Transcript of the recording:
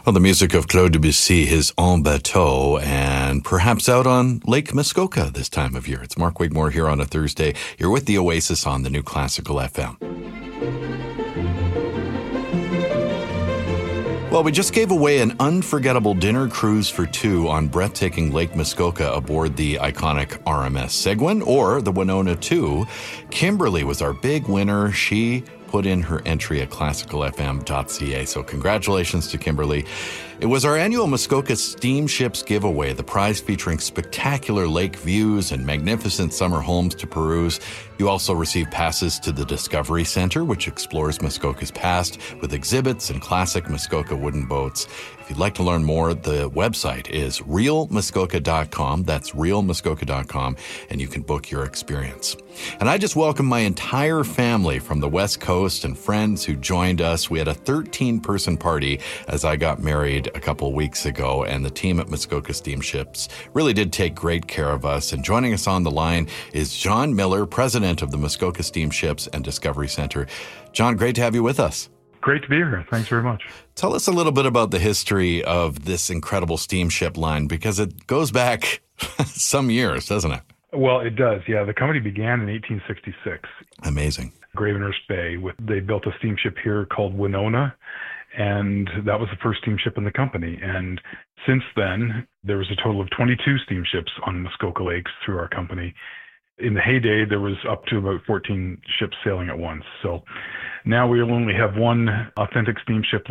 Well, the music of Claude Debussy, his En Bateau, and perhaps out on Lake Muskoka this time of year. It's Mark Wigmore here on a Thursday. You're with the Oasis on the New Classical FM. Well, we just gave away an unforgettable dinner cruise for two on breathtaking Lake Muskoka aboard the iconic RMS Seguin or the Winona 2. Kimberly was our big winner. She put in her entry at classicalfm.ca. So congratulations to Kimberly. It was our annual Muskoka Steamships giveaway, the prize featuring spectacular lake views and magnificent summer homes to peruse. You also receive passes to the Discovery Center, which explores Muskoka's past with exhibits and classic Muskoka wooden boats. If you'd like to learn more, the website is realmuskoka.com. That's realmuskoka.com, and you can book your experience. And I just welcome my entire family from the West Coast and friends who joined us. We had a 13-person party as I got married a couple weeks ago, and the team at Muskoka Steamships really did take great care of us. And joining us on the line is John Miller, president of the Muskoka Steamships and Discovery Center. John, great to have you with us. Great to be here. Thanks very much. Tell us a little bit about the history of this incredible steamship line, because it goes back some years, doesn't it? Well, it does. Yeah, the company began in 1866. Amazing. Gravenhurst Bay. They built a steamship here called Winona, and that was the first steamship in the company. And since then, there was a total of 22 steamships on Muskoka Lakes through our company. In the heyday, there was up to about 14 ships sailing at once. So now we only have one authentic steamship